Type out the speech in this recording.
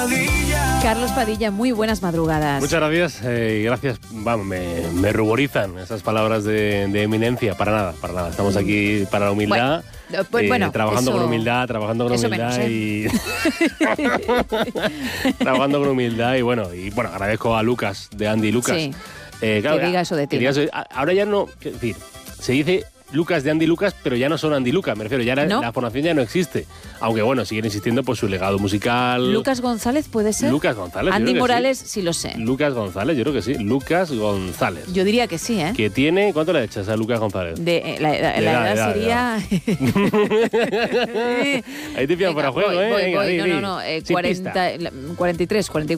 Carlos Padilla, muy buenas madrugadas. Muchas gracias y gracias. Vamos, me ruborizan esas palabras de eminencia. Para nada. Estamos aquí para la humildad. Bueno, trabajando con humildad y trabajando con humildad y bueno, agradezco a Lucas, de Andy y Lucas. Sí, claro, que diga eso de ti. Ahora ya no, es decir, se dice Lucas de Andy Lucas, pero ya no son Andy Lucas, me refiero, ya ¿No? La formación ya no existe. Aunque bueno, siguen existiendo pues su legado musical. ¿Lucas González puede ser? Lucas González. Andy Morales, sí lo sé. Lucas González, yo creo que sí. Lucas González. Yo diría que sí, ¿eh? Que tiene, ¿cuánto le echas a Lucas González? La edad sería... Ahí te pillan fuera juego, ¿eh? Voy. No, 43, 44.